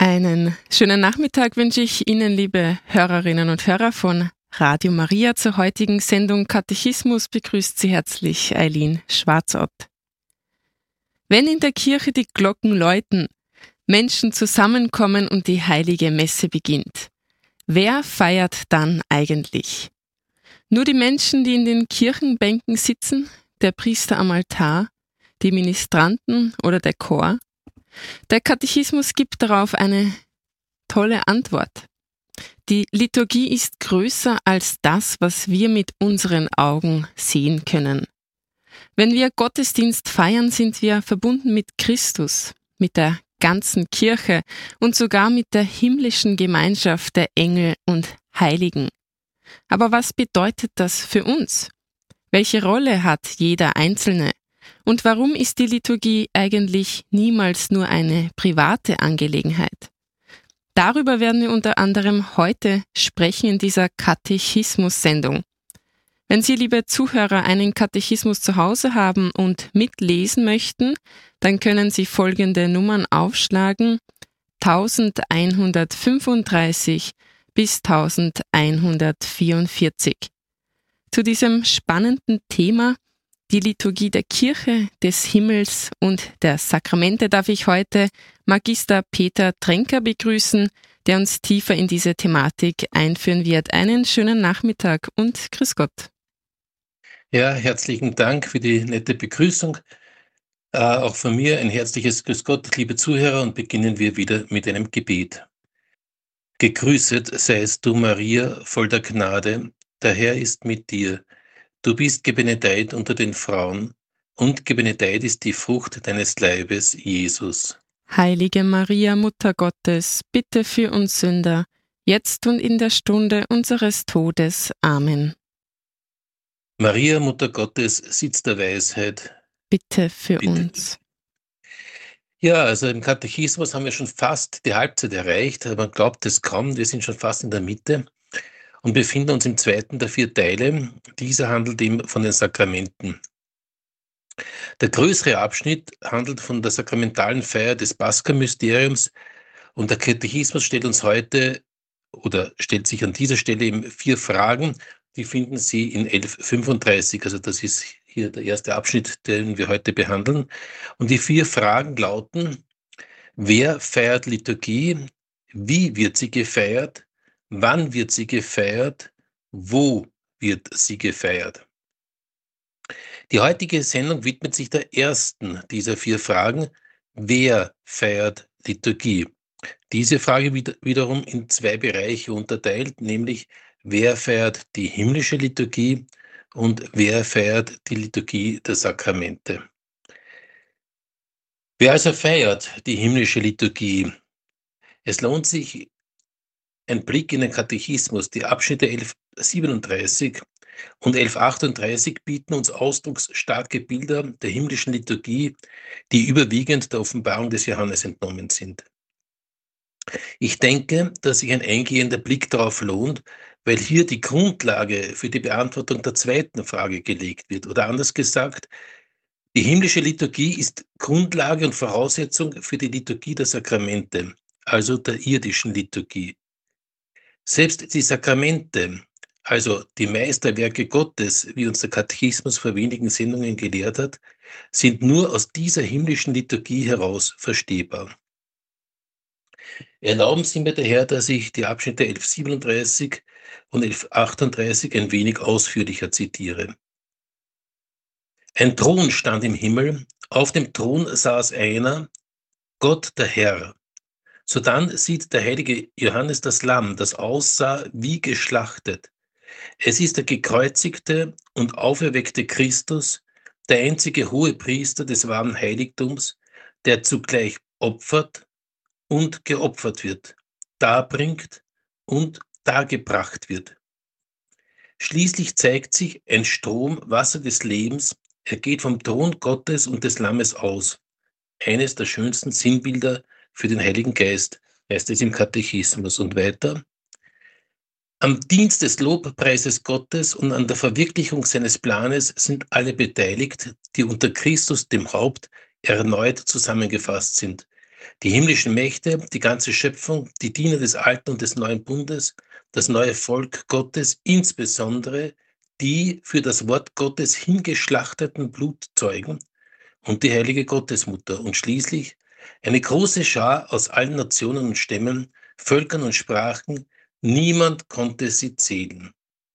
Einen schönen Nachmittag wünsche ich Ihnen, liebe Hörerinnen und Hörer von Radio Maria. Zur heutigen Sendung Katechismus begrüßt Sie herzlich Eileen Schwarzott. Wenn in der Kirche die Glocken läuten, Menschen zusammenkommen und die heilige Messe beginnt, wer feiert dann eigentlich? Nur die Menschen, die in den Kirchenbänken sitzen, der Priester am Altar, die Ministranten oder der Chor? Der Katechismus gibt darauf eine tolle Antwort. Die Liturgie ist größer als das, was wir mit unseren Augen sehen können. Wenn wir Gottesdienst feiern, sind wir verbunden mit Christus, mit der ganzen Kirche und sogar mit der himmlischen Gemeinschaft der Engel und Heiligen. Aber was bedeutet das für uns? Welche Rolle hat jeder Einzelne? Und warum ist die Liturgie eigentlich niemals nur eine private Angelegenheit? Darüber werden wir unter anderem heute sprechen in dieser Katechismus-Sendung. Wenn Sie, liebe Zuhörer, einen Katechismus zu Hause haben und mitlesen möchten, dann können Sie folgende Nummern aufschlagen: 1135 bis 1144. Zu diesem spannenden Thema, die Liturgie der Kirche, des Himmels und der Sakramente, darf ich heute Magister Peter Tränker begrüßen, der uns tiefer in diese Thematik einführen wird. Einen schönen Nachmittag und grüß Gott. Ja, herzlichen Dank für die nette Begrüßung. Auch von mir ein herzliches Grüß Gott, liebe Zuhörer, und beginnen wir wieder mit einem Gebet. Gegrüßet seist du, Maria, voll der Gnade, der Herr ist mit dir. Du bist gebenedeit unter den Frauen, und gebenedeit ist die Frucht deines Leibes, Jesus. Heilige Maria, Mutter Gottes, bitte für uns Sünder, jetzt und in der Stunde unseres Todes. Amen. Maria, Mutter Gottes, Sitz der Weisheit, Bitte für bitte. uns. Ja, also im Katechismus haben wir schon fast die Halbzeit erreicht. Man glaubt es kaum, wir sind schon fast in der Mitte und befinden uns im zweiten der 4 Teile. Dieser handelt eben von den Sakramenten. Der größere Abschnitt handelt von der sakramentalen Feier des Paschamysteriums und der Katechismus stellt uns heute oder stellt sich an dieser Stelle eben 4 Fragen, die finden Sie in 1135. Also das ist hier der erste Abschnitt, den wir heute behandeln. Und die 4 Fragen lauten: Wer feiert Liturgie? Wie wird sie gefeiert? Wann wird sie gefeiert? Wo wird sie gefeiert? Die heutige Sendung widmet sich der ersten dieser 4 Fragen: Wer feiert Liturgie? Diese Frage wiederum in 2 Bereiche unterteilt, nämlich wer feiert die himmlische Liturgie und wer feiert die Liturgie der Sakramente. Wer also feiert die himmlische Liturgie? Es lohnt sich ein Blick in den Katechismus. Die Abschnitte 1137 und 1138 bieten uns ausdrucksstarke Bilder der himmlischen Liturgie, die überwiegend der Offenbarung des Johannes entnommen sind. Ich denke, dass sich ein eingehender Blick darauf lohnt, weil hier die Grundlage für die Beantwortung der zweiten Frage gelegt wird. Oder anders gesagt, die himmlische Liturgie ist Grundlage und Voraussetzung für die Liturgie der Sakramente, also der irdischen Liturgie. Selbst die Sakramente, also die Meisterwerke Gottes, wie uns der Katechismus vor wenigen Sendungen gelehrt hat, sind nur aus dieser himmlischen Liturgie heraus verstehbar. Erlauben Sie mir daher, dass ich die Abschnitte 1137 und 1138 ein wenig ausführlicher zitiere. Ein Thron stand im Himmel, auf dem Thron saß einer, Gott der Herr. Sodann sieht der heilige Johannes das Lamm, das aussah wie geschlachtet. Es ist der gekreuzigte und auferweckte Christus, der einzige Hohepriester des wahren Heiligtums, der zugleich opfert und geopfert wird, darbringt und dargebracht wird. Schließlich zeigt sich ein Strom Wasser des Lebens, er geht vom Thron Gottes und des Lammes aus. Eines der schönsten Sinnbilder für den Heiligen Geist, heißt es im Katechismus. Und weiter: Am Dienst des Lobpreises Gottes und an der Verwirklichung seines Planes sind alle beteiligt, die unter Christus, dem Haupt, erneut zusammengefasst sind. Die himmlischen Mächte, die ganze Schöpfung, die Diener des Alten und des Neuen Bundes, das neue Volk Gottes, insbesondere die für das Wort Gottes hingeschlachteten Blutzeugen und die heilige Gottesmutter und schließlich eine große Schar aus allen Nationen und Stämmen, Völkern und Sprachen, niemand konnte sie zählen.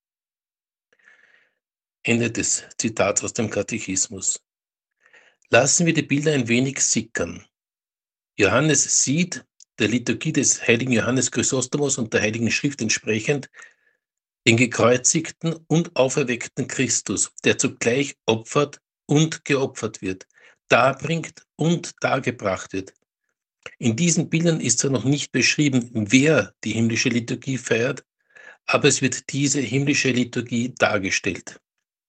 Ende des Zitats aus dem Katechismus. Lassen wir die Bilder ein wenig sickern. Johannes sieht, der Liturgie des heiligen Johannes Chrysostomos und der Heiligen Schrift entsprechend, den gekreuzigten und auferweckten Christus, der zugleich opfert und geopfert wird, darbringt und dargebracht wird. In diesen Bildern ist zwar noch nicht beschrieben, wer die himmlische Liturgie feiert, aber es wird diese himmlische Liturgie dargestellt.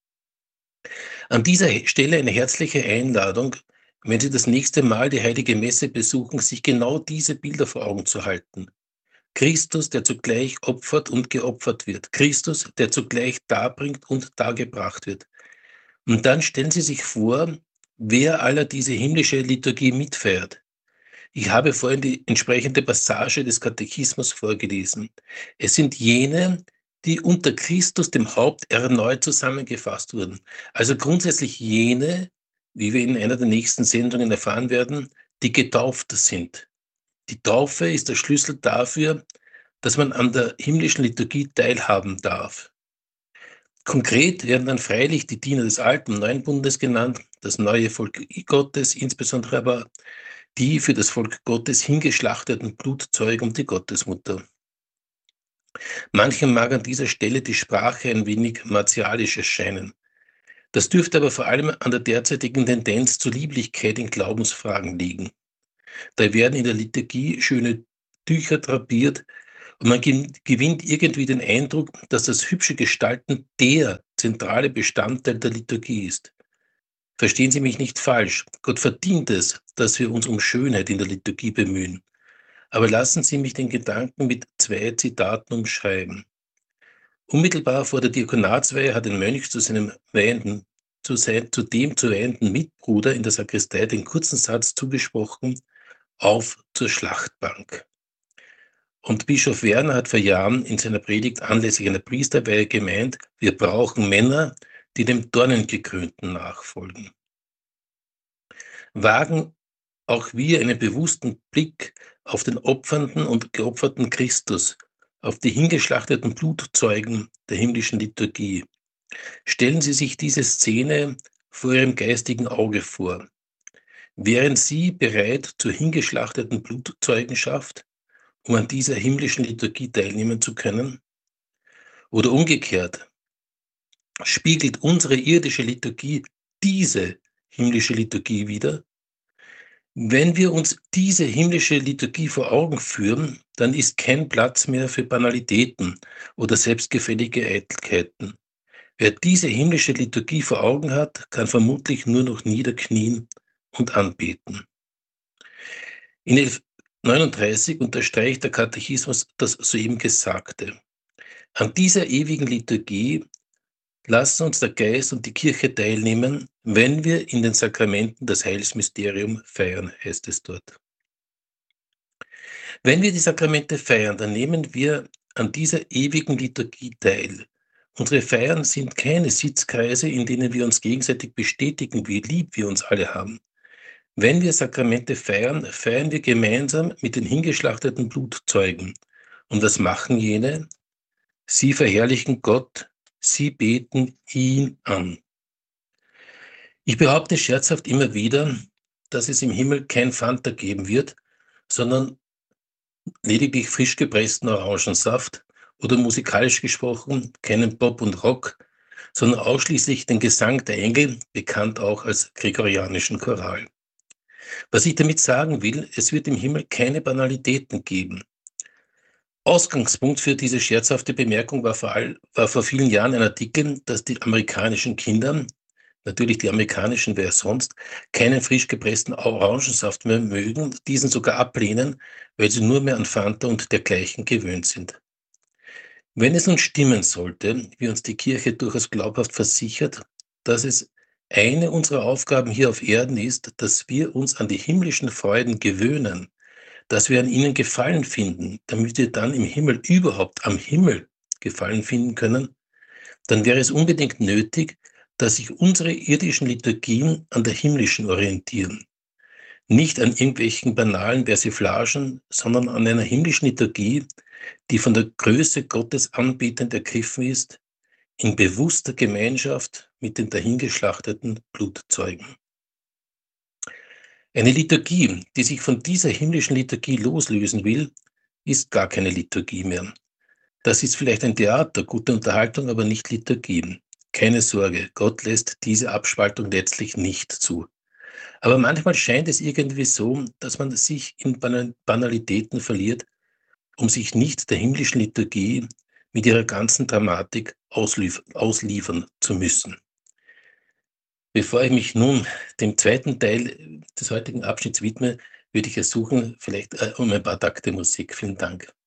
An dieser Stelle eine herzliche Einladung, wenn Sie das nächste Mal die Heilige Messe besuchen, sich genau diese Bilder vor Augen zu halten. Christus, der zugleich opfert und geopfert wird. Christus, der zugleich darbringt und dargebracht wird. Und dann stellen Sie sich vor, wer aller diese himmlische Liturgie mitfeiert. Ich habe vorhin die entsprechende Passage des Katechismus vorgelesen. Es sind jene, die unter Christus, dem Haupt, erneut zusammengefasst wurden. Also grundsätzlich jene, wie wir in einer der nächsten Sendungen erfahren werden, die getauft sind. Die Taufe ist der Schlüssel dafür, dass man an der himmlischen Liturgie teilhaben darf. Konkret werden dann freilich die Diener des Alten und Neuen Bundes genannt, das neue Volk Gottes, insbesondere aber die für das Volk Gottes hingeschlachteten Blutzeugen und die Gottesmutter. Manchem mag an dieser Stelle die Sprache ein wenig martialisch erscheinen. Das dürfte aber vor allem an der derzeitigen Tendenz zur Lieblichkeit in Glaubensfragen liegen. Da werden in der Liturgie schöne Tücher drapiert und man gewinnt irgendwie den Eindruck, dass das hübsche Gestalten der zentrale Bestandteil der Liturgie ist. Verstehen Sie mich nicht falsch. Gott verdient es, dass wir uns um Schönheit in der Liturgie bemühen. Aber lassen Sie mich den Gedanken mit 2 Zitaten umschreiben. Unmittelbar vor der Diakonatsweihe hat ein Mönch zu dem zu weinenden Mitbruder in der Sakristei den kurzen Satz zugesprochen: Auf zur Schlachtbank. Und Bischof Werner hat vor Jahren in seiner Predigt anlässlich einer Priesterweihe gemeint, wir brauchen Männer, die dem Dornengekrönten nachfolgen. Wagen auch wir einen bewussten Blick auf den opfernden und geopferten Christus, auf die hingeschlachteten Blutzeugen der himmlischen Liturgie. Stellen Sie sich diese Szene vor Ihrem geistigen Auge vor. Wären Sie bereit zur hingeschlachteten Blutzeugenschaft, um an dieser himmlischen Liturgie teilnehmen zu können? Oder umgekehrt, spiegelt unsere irdische Liturgie diese himmlische Liturgie wider? Wenn wir uns diese himmlische Liturgie vor Augen führen, dann ist kein Platz mehr für Banalitäten oder selbstgefällige Eitelkeiten. Wer diese himmlische Liturgie vor Augen hat, kann vermutlich nur noch niederknien und anbeten. In 1139 unterstreicht der Katechismus das soeben Gesagte. An dieser ewigen Liturgie lassen uns der Geist und die Kirche teilnehmen, wenn wir in den Sakramenten das Heilsmysterium feiern, heißt es dort. Wenn wir die Sakramente feiern, dann nehmen wir an dieser ewigen Liturgie teil. Unsere Feiern sind keine Sitzkreise, in denen wir uns gegenseitig bestätigen, wie lieb wir uns alle haben. Wenn wir Sakramente feiern, feiern wir gemeinsam mit den hingeschlachteten Blutzeugen. Und was machen jene? Sie verherrlichen Gott, sie beten ihn an. Ich behaupte scherzhaft immer wieder, dass es im Himmel kein Fanta geben wird, sondern lediglich frisch gepressten Orangensaft oder musikalisch gesprochen keinen Pop und Rock, sondern ausschließlich den Gesang der Engel, bekannt auch als gregorianischen Choral. Was ich damit sagen will, es wird im Himmel keine Banalitäten geben. Ausgangspunkt für diese scherzhafte Bemerkung war vor vielen Jahren ein Artikel, dass die amerikanischen Kinder, natürlich die amerikanischen, wer sonst, keinen frisch gepressten Orangensaft mehr mögen, diesen sogar ablehnen, weil sie nur mehr an Fanta und dergleichen gewöhnt sind. Wenn es nun stimmen sollte, wie uns die Kirche durchaus glaubhaft versichert, dass es Eine unserer Aufgaben hier auf Erden ist, dass wir uns an die himmlischen Freuden gewöhnen, dass wir an ihnen Gefallen finden, damit wir dann im Himmel überhaupt am Himmel Gefallen finden können. Dann wäre es unbedingt nötig, dass sich unsere irdischen Liturgien an der himmlischen orientieren. Nicht an irgendwelchen banalen Persiflagen, sondern an einer himmlischen Liturgie, die von der Größe Gottes anbetend ergriffen ist, in bewusster Gemeinschaft mit den dahingeschlachteten Blutzeugen. Eine Liturgie, die sich von dieser himmlischen Liturgie loslösen will, ist gar keine Liturgie mehr. Das ist vielleicht ein Theater, gute Unterhaltung, aber nicht Liturgie. Keine Sorge, Gott lässt diese Abspaltung letztlich nicht zu. Aber manchmal scheint es irgendwie so, dass man sich in Banalitäten verliert, um sich nicht der himmlischen Liturgie mit ihrer ganzen Dramatik ausliefern zu müssen. Bevor ich mich nun dem zweiten Teil des heutigen Abschnitts widme, würde ich ersuchen, vielleicht um ein paar Takte Musik. Vielen Dank.